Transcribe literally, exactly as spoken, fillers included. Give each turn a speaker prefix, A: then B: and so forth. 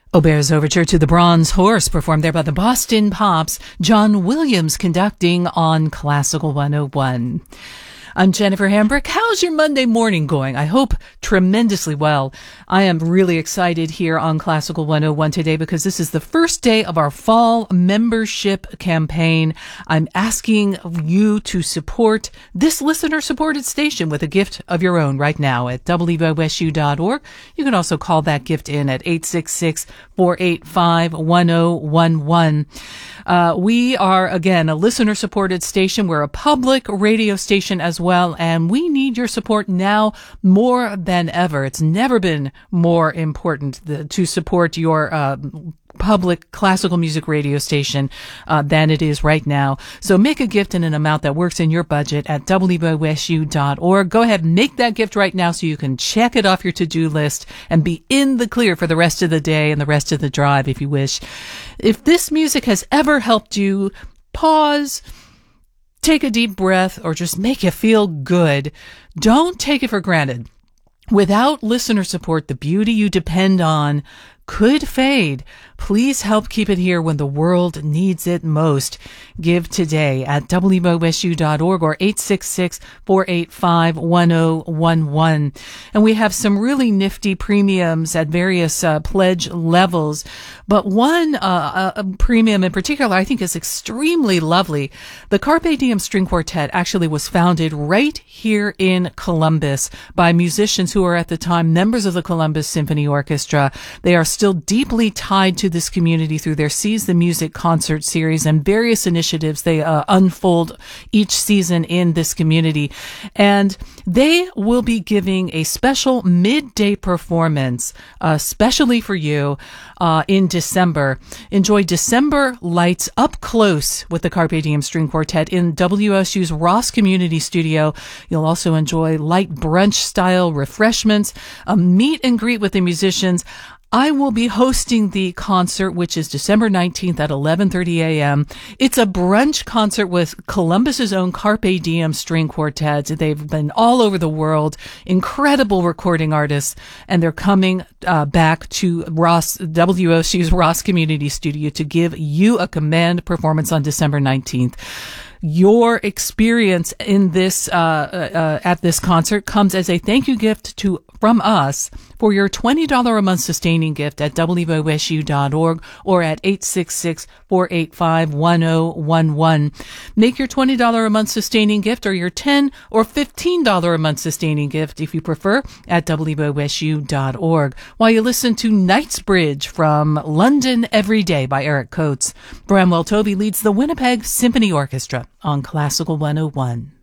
A: Auber's overture to the Bronze Horse, performed there by the Boston Pops, John Williams conducting on Classical one oh one. I'm Jennifer Hambrick. How's your Monday morning going? I hope tremendously well. I am really excited here on Classical one oh one today because this is the first day of our fall membership campaign. I'm asking you to support this listener-supported station with a gift of your own right now at w o s u dot org. You can also call that gift in at eight six six, four eight five, one oh one one. Uh, we are, again, a listener-supported station. We're a public radio station as well, and we need your support now more than ever. It's never been more important the, to support your uh, public classical music radio station uh, than it is right now. So make a gift in an amount that works in your budget at w o s u dot org. Go ahead and make that gift right now so you can check it off your to-do list and be in the clear for the rest of the day and the rest of the drive if you wish. If this music has ever helped you pause, take a deep breath, or just make you feel good, don't take it for granted. Without listener support, the beauty you depend on could fade. Please help keep it here when the world needs it most. Give today at w o s u dot org or eight six six, four eight five, one oh one one. And we have some really nifty premiums at various uh, pledge levels. But one uh, uh, premium in particular I think is extremely lovely. The Carpe Diem String Quartet actually was founded right here in Columbus by musicians who are at the time members of the Columbus Symphony Orchestra. They are still deeply tied to this community through their Seize the Music concert series and various initiatives they uh, unfold each season in this community. And they will be giving a special midday performance, uh, specially for you, uh, in December. Enjoy December lights up close with the Carpe Diem String Quartet in W S U's Ross Community Studio. You'll also enjoy light brunch-style refreshments, a meet and greet with the musicians. I will be hosting the concert, which is December nineteenth at eleven thirty a.m. It's a brunch concert with Columbus's own Carpe Diem String Quartet. They've been all over the world, incredible recording artists, and they're coming uh, back to Ross, W S U's Ross Community Studio to give you a command performance on December nineteenth. Your experience in this uh, uh, at this concert comes as a thank you gift to from us for your twenty dollars a month sustaining gift at w o s u dot org or at eight six six, four eight five, one oh one one. Make your twenty dollars a month sustaining gift or your ten dollars or fifteen dollars a month sustaining gift, if you prefer, at w o s u dot org. While you listen to Knightsbridge from London Every Day by Eric Coates. Bramwell Tovey leads the Winnipeg Symphony Orchestra on Classical one oh one.